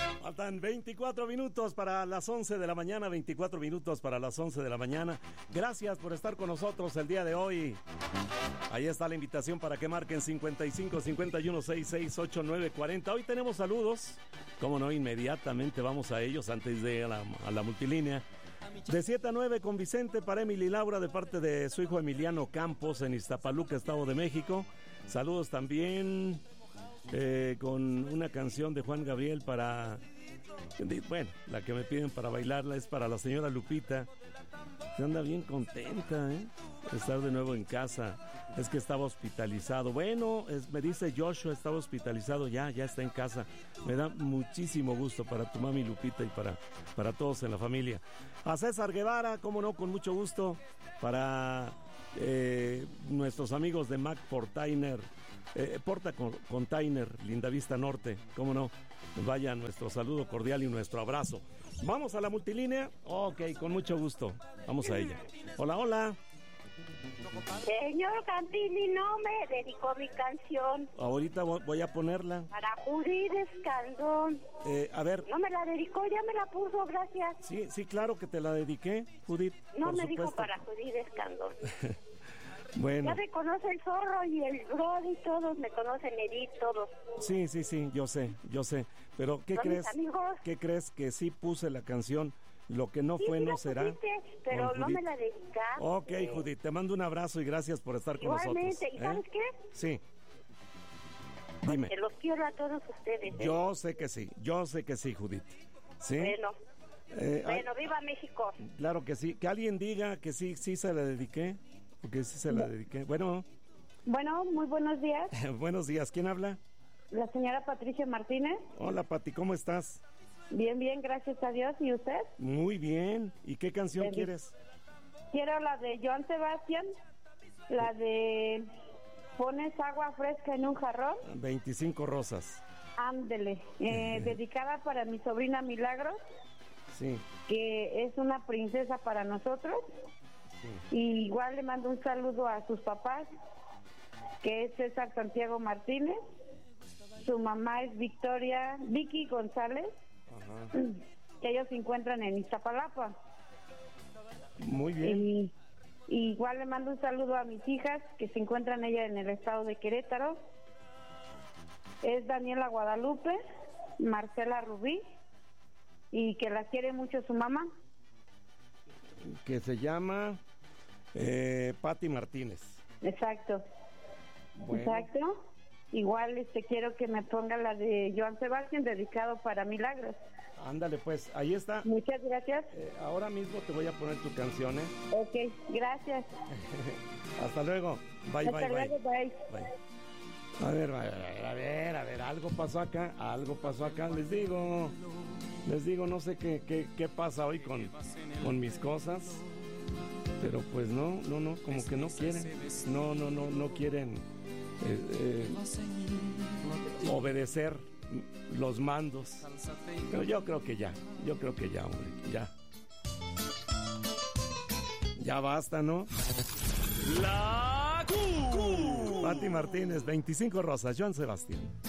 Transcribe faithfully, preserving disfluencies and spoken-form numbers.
Faltan veinticuatro minutos para las once de la mañana, veinticuatro minutos para las once de la mañana. Gracias por estar con nosotros el día de hoy. Ahí está la invitación para que marquen cincuenta y cinco, cincuenta y uno, sesenta y seis, ochenta y nueve, cuarenta. Hoy tenemos saludos. Cómo no, inmediatamente vamos a ellos antes de ir a la, a la multilínea. De siete a nueve con Vicente para Emily Laura de parte de su hijo Emiliano Campos en Iztapaluca, Estado de México. Saludos también eh, con una canción de Juan Gabriel para... Bueno, la que me piden para bailarla es para la señora Lupita. Se anda bien contenta, ¿eh? De estar de nuevo en casa. Es que estaba hospitalizado. Bueno, es, me dice Joshua, estaba hospitalizado ya, ya está en casa. Me da muchísimo gusto para tu mami Lupita y para, para todos en la familia. A César Guevara, cómo no, con mucho gusto. Para eh, nuestros amigos de Mac Portainer, eh, Porta Container, Lindavista Norte, cómo no. Vaya nuestro saludo cordial y nuestro abrazo. ¿Vamos a la multilínea? Ok, con mucho gusto. Vamos a ella. Hola, hola. Señor Cantini, no me dedicó mi canción. Ahorita voy a ponerla. Para Judith Escandón. Eh, a ver. No me la dedicó, ya me la puso, gracias. Sí, sí, claro que te la dediqué, Judith. No me supuesto. dijo para Judith Escandón. Bueno. Ya me conoce el Zorro y el Brody, todos me conocen, Edith, todos. Sí, sí, sí, yo sé, yo sé. Pero ¿qué ¿Son crees? mis amigos? ¿Qué crees? Que sí puse la canción. Lo que no sí, fue sí no la será. Pusiste, pero no me la dedicaste. Ok, Judith, te mando un abrazo y gracias por estar con Igualmente, nosotros. ¿y sabes ¿eh? qué? Sí. Dime. Que los quiero a todos ustedes. ¿eh? Yo sé que sí, yo sé que sí, Judith. ¿Sí? Bueno. Eh, bueno, viva México. Claro que sí. Que alguien diga que sí, sí se la dediqué. Porque sí se la dediqué. Bueno. Bueno, muy buenos días. Buenos días. ¿Quién habla? La señora Patricia Martínez. Hola, Pati, ¿cómo estás? Bien, bien, gracias a Dios. ¿Y usted? Muy bien. ¿Y qué canción Feliz. quieres? Quiero la de Joan Sebastián, la de Pones agua fresca en un jarrón. veinticinco rosas. Ándele. Eh, dedicada para mi sobrina Milagros. Sí. Que es una princesa para nosotros. Sí. Y igual le mando un saludo a sus papás, que es César Santiago Martínez. Su mamá es Victoria, Vicky González. Ajá. Que ellos se encuentran en Iztapalapa. Muy bien. Y, y igual le mando un saludo a mis hijas que se encuentran ella en el estado de Querétaro. Es Daniela Guadalupe, Marcela Rubí, y que la quiere mucho su mamá. Que se llama eh, Pati Martínez. Exacto. Bueno. Exacto. Igual este quiero que me ponga la de Joan Sebastián, dedicado para Milagros. Ándale, pues, ahí está. Muchas gracias. Eh, ahora mismo te voy a poner tu canción, ¿eh? Ok, gracias. Hasta luego. Bye, Hasta bye, luego, bye. bye. Bye. A ver, a ver, a ver, a ver, algo pasó acá, algo pasó acá, les digo, les digo, no sé qué, qué, qué pasa hoy con, con mis cosas, pero pues no, no, no, como que no quieren, no, no, no, no quieren eh, eh, obedecer los mandos, pero yo creo que ya, yo creo que ya, hombre, ya, ya basta, ¿no? La Q. Pati Martínez, veinticinco rosas, Joan Sebastián.